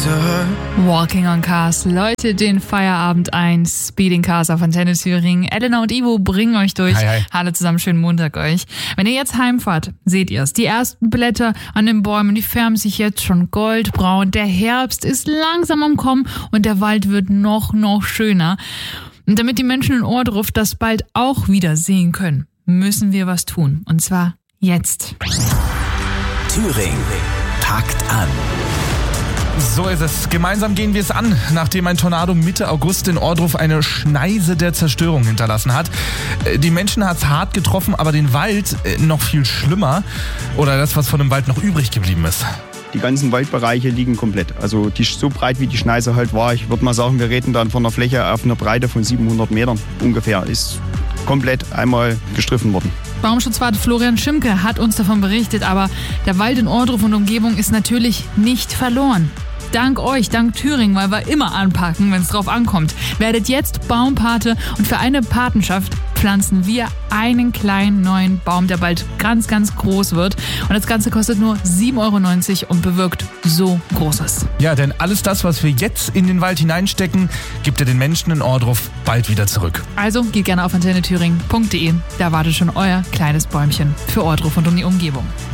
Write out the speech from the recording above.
to her. Walking on Cars läutet den Feierabend ein. Speeding Cars auf Antenne Thüringen. Elena und Ivo bringen euch durch. Hi, hi. Hallo zusammen, schönen Montag euch. Wenn ihr jetzt heimfahrt, seht ihr es. Die ersten Blätter an den Bäumen, die färben sich jetzt schon goldbraun. Der Herbst ist langsam am Kommen und der Wald wird noch schöner. Und damit die Menschen in Ohrdruf das bald auch wieder sehen können, müssen wir was tun. Und zwar jetzt. Thüringen packt an. So ist es. Gemeinsam gehen wir es an, nachdem ein Tornado Mitte August in Ohrdruf eine Schneise der Zerstörung hinterlassen hat. Die Menschen hat es hart getroffen, aber den Wald noch viel schlimmer. Oder das, was von dem Wald noch übrig geblieben ist. Die ganzen Waldbereiche liegen komplett. Also so breit wie die Schneise halt war. Ich würde mal sagen, wir reden dann von einer Fläche auf einer Breite von 700 Metern ungefähr. Ist komplett einmal gestriffen worden. Baumschutzwart Florian Schimke hat uns davon berichtet, aber der Wald in Ohrdruf und Umgebung ist natürlich nicht verloren. Dank euch, dank Thüringen, weil wir immer anpacken, wenn es drauf ankommt. Werdet jetzt Baumpate und für eine Patenschaft pflanzen wir einen kleinen neuen Baum, der bald ganz groß wird. Und das Ganze kostet nur 7,90 € und bewirkt so Großes. Ja, denn alles das, was wir jetzt in den Wald hineinstecken, gibt er den Menschen in Ohrdruf bald wieder zurück. Also geht gerne auf antennethüringen.de. Da wartet schon euer kleines Bäumchen für Ohrdruf und um die Umgebung.